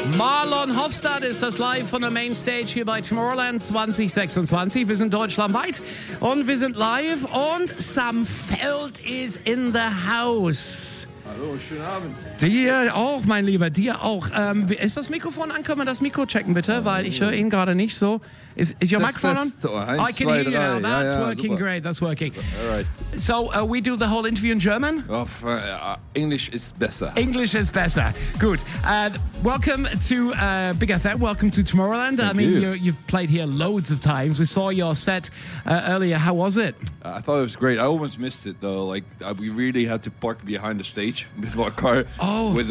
Marlon Hofstadt ist das live von der Mainstage hier bei Tomorrowland 2026. Wir sind deutschlandweit und wir sind live und Sam Feld is in the house. Hallo, schönen Abend. Dir auch, mein Lieber, dir auch. Ist das Mikrofon an? Können wir das Mikro checken, bitte? Weil ich höre ihn gerade nicht so. Is your microphone on? So, I can hear you now. That's working super. great. That's working. All right. So, we do the whole interview in German? English is besser. English is better. Good. Welcome to Big FM. Welcome to Tomorrowland. Thank I mean, you. You've played here loads of times. We saw your set earlier. How was it? I thought it was great. I almost missed it though. Like we really had to park behind the stage with my car with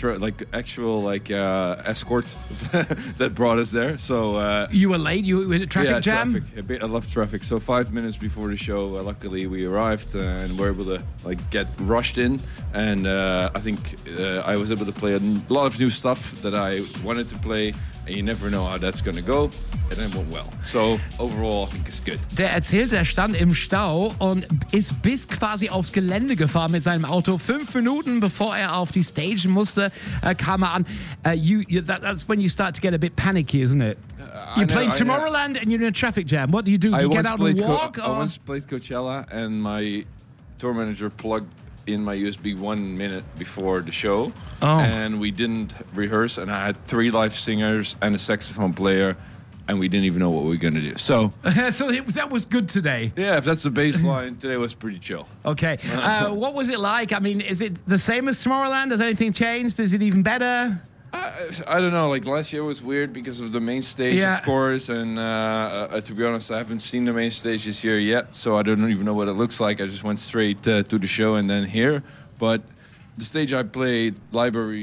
actual escort that brought us there. So You were late. You were in a traffic jam. Traffic. I love traffic. So 5 minutes before the show, luckily we arrived and were able to get rushed in. And I think I was able to play a lot of new stuff that I wanted to play. And you never know how that's going to go. And it went well. So overall, I think it's good. Der erzählt, er stand im Stau und ist bis quasi aufs Gelände gefahren mit seinem Auto. 5 Minuten bevor er auf die Stage musste, kam er an. That's when you start to get a bit panicky, isn't it? You played Tomorrowland and you're in a traffic jam. What do? You get out and walk? I once played Coachella and my tour manager plugged in my USB 1 minute before the show. And we didn't rehearse, and I had 3 live singers and a saxophone player, and we didn't even know what we were going to do. So, that was good today. Yeah, if that's the baseline, today was pretty chill. Okay. What was it like? I mean, is it the same as Tomorrowland? Has anything changed? Is it even better? I don't know. Like last year was weird because of the main stage, of course. And to be honest, I haven't seen the main stage this year yet, so I don't even know what it looks like. I just went straight to the show and then here. But the stage I played, Library,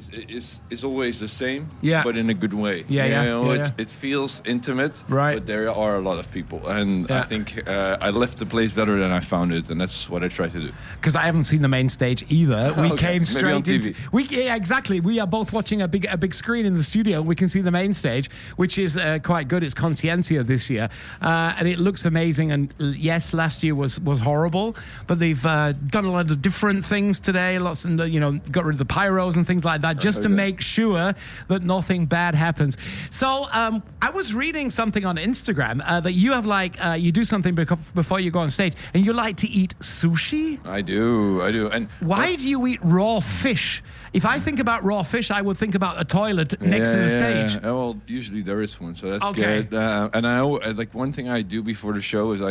is always the same, but in a good way. It feels intimate, but there are a lot of people. And I think I left the place better than I found it, and that's what I try to do. Because I haven't seen the main stage either. We came straight on TV. Exactly. We are both watching a big screen in the studio. We can see the main stage, which is quite good. It's Conciencia this year, and it looks amazing. And yes, last year was horrible, but they've done a lot of different things today. Lots. And got rid of the pyros and things like that, just to make sure that nothing bad happens. So I was reading something on Instagram that you have you do something before you go on stage, and you like to eat sushi. I do. And why do you eat raw fish? If I think about raw fish, I would think about a toilet next to the stage. Well, usually there is one, so that's good. And I one thing I do before the show is